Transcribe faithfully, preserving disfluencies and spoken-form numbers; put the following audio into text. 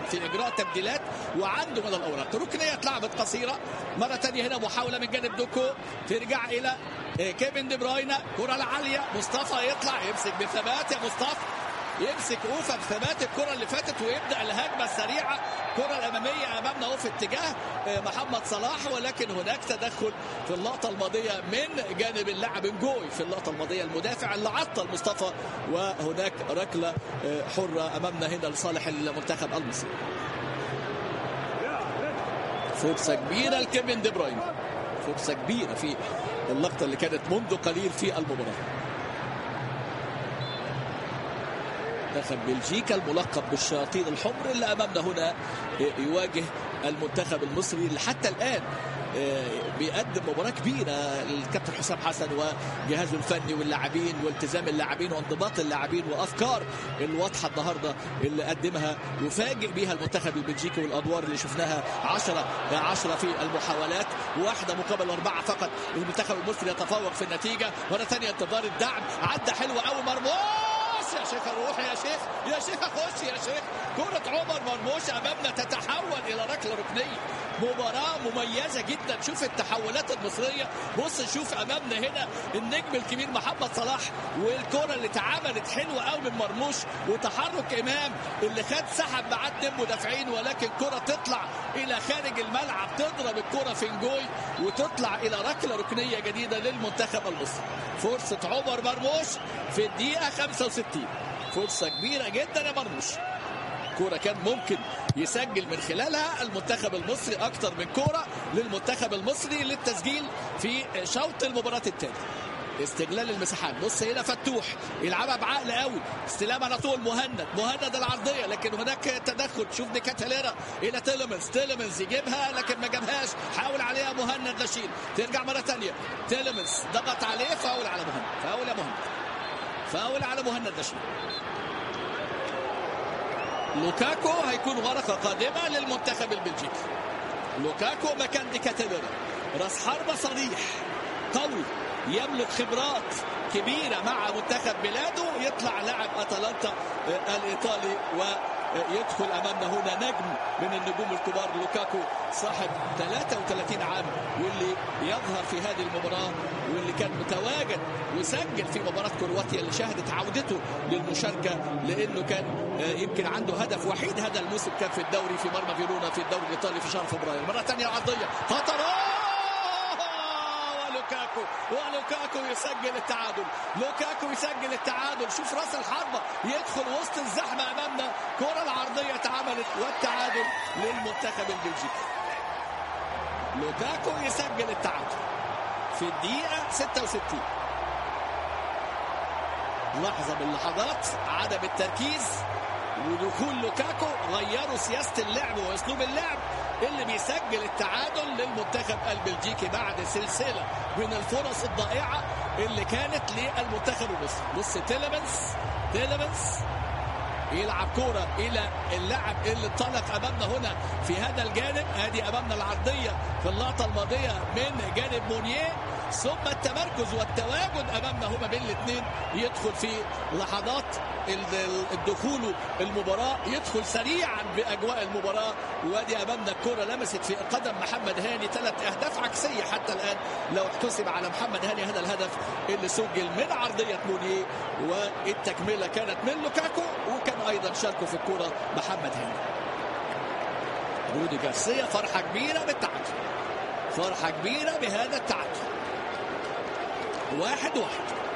في اجراء تبديلات وعنده من الاوراق. ركنيه اتلعبت قصيره مره ثانيه، هنا محاوله من جانب دوكو ترجع الى كيفن دي بروين، كره العاليه مصطفى يطلع يمسك بثبات يا مصطفى، يمسك اوفا بثبات الكره اللي فاتت ويبدا الهجمه السريعه. الكره الاماميه امامنا اهو في اتجاه محمد صلاح، ولكن هناك تدخل في اللقطه الماضيه من جانب اللاعب نجوي في اللقطه الماضيه المدافع اللي عطل مصطفى، وهناك ركله حره امامنا هنا لصالح المنتخب المصري. فرصه كبيره لكيفن دي بروين، فرصه كبيره في اللقطه اللي كانت منذ قليل في المباراه. منتخب بلجيكا الملقب بالشياطين الحمر اللي امامنا هنا يواجه المنتخب المصري اللي حتى الان بيقدم مباراه كبيره. الكابتن حسام حسن وجهازه الفني واللاعبين والتزام اللاعبين وانضباط اللاعبين وافكار الواضحه النهارده اللي قدمها يفاجئ بها المنتخب البلجيكي، والادوار اللي شفناها عشرة عشرة في المحاولات، واحده مقابل اربعه فقط. المنتخب المصري يتفوق في النتيجه. مره ثانيه انتظار الدعم، عدى حلوه قوي مرموش يا شيخ، روح يا شيخ يا شيخ، اخش يا شيخ. كرة عمر مرموش امامنا تتحول الى ركله ركنيه. مباراة مميزة جدا. شوف التحولات المصرية، بص شوف امامنا هنا النجم الكبير محمد صلاح، والكرة اللي اتعملت حلوة قوي من مرموش، وتحرك امام اللي خد سحب مع اتنين مدافعين، ولكن كرة تطلع الى خارج الملعب، تضرب الكرة في نجوي وتطلع الى ركلة ركنية جديدة للمنتخب المصري. فرصة عمر مرموش في الدقيقة خمسة وستين، فرصة كبيرة جدا يا مرموش. كرة كان ممكن يسجل من خلالها المنتخب المصري أكتر من كرة للمنتخب المصري للتسجيل في شوط المباراة الثاني. استغلال المساحات، بص هنا فتوح يلعبها بعقل قوي، استلام على طول مهند، مهند العرضية، لكن هناك تدخل. شوف دي كاتاليرا الى تيلمنز، تيلمنز يجيبها لكن ما جابهاش، حاول عليها مهند لاشين، ترجع مرة ثانية تيلمنز ضغط عليه، فاول على مهند، فاول يا مهند، فاول على مهند لاشين. لوكاكو هيكون ورقة قادمة للمنتخب البلجيكي. لوكاكو مكان دي كاتاليرا، راس حربة صريح قوي، يملك خبرات كبيرة مع منتخب بلاده، يطلع لاعب أتلانتا الإيطالي ويدخل أمامنا هنا نجم من النجوم الكبار. لوكاكو صاحب ثلاثة وثلاثين عام، واللي يظهر في هذه المباراة، واللي كان متواجد وسجل في مباراة كرواتيا اللي شهدت عودته للمشاركة، لأنه كان يمكن عنده هدف وحيد هذا الموسم كان في الدوري في مرمى فيرونا في الدوري الإيطالي في شهر فبراير. مرة ثانية عرضية خطرة، لوكاكو ولوكاكو يسجل التعادل، لوكاكو يسجل التعادل. شوف راس الحربة يدخل وسط الزحمة أمامنا، كرة العرضية اتعملت والتعادل للمنتخب البلجيكي. لوكاكو يسجل التعادل في الدقيقة ستة وستين. لحظة من اللحظات عدم التركيز ودخول لوكاكو غيروا سياسة اللعب واسلوب اللعب اللي بيسجل التعادل للمنتخب البلجيكي بعد سلسلة من الفرص الضائعة اللي كانت للمنتخب المصري. بص تيلمنز، تيلمنز يلعب كرة الى اللاعب اللي انطلق امامنا هنا في هذا الجانب. ادي امامنا العرضية في اللقطة الماضية من جانب مونيه، ثم التمركز والتواجد امامنا هما بين الاثنين، يدخل في لحظات الدخول المباراة، يدخل سريعا باجواء المباراة. وادي امامنا الكرة لمست في قدم محمد هاني، ثلاث اهداف عكسية حتى الان لو احتسب على محمد هاني هذا الهدف اللي سجل من عرضية مونيه، والتكملة كانت من لوكاكو، وكان ايضا شاركه في الكرة محمد هاني. رودي جارسيا فرحة كبيرة بالتعادل، فرحة كبيرة بهذا التعادل. واحد واحد